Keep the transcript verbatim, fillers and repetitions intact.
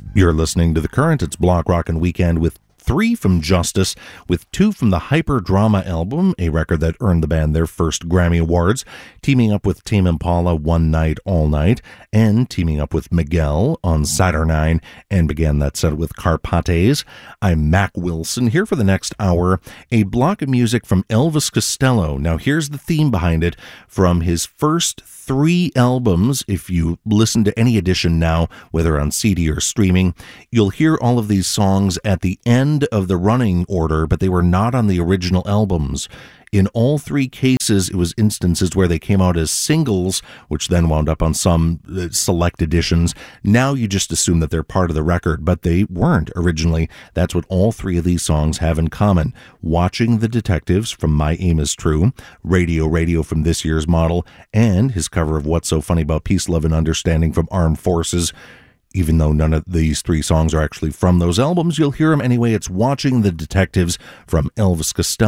You're listening to The Current. It's Block Rockin' Weekend with three from Justice, with two from the Hyperdrama album, a record that earned the band their first Grammy Awards, teaming up with Tame Impala, One Night, All Night, and teaming up with Miguel on Saturnine, and began that set with Carpates. I'm Mac Wilson, here for the next hour, a block of music from Elvis Costello. Now, here's the theme behind it from his first three albums. If you listen to any edition now, whether on C D or streaming, you'll hear all of these songs at the end of the running order, but they were not on the original albums. In all three cases, it was instances where they came out as singles, which then wound up on some select editions. Now you just assume that they're part of the record, but they weren't originally. That's what all three of these songs have in common. Watching the Detectives from My Aim Is True, Radio Radio from this year's model, and his cover of What's So Funny About Peace, Love and Understanding from Armed Forces. Even though none of these three songs are actually from those albums, you'll hear them anyway. It's Watching the Detectives from Elvis Costello.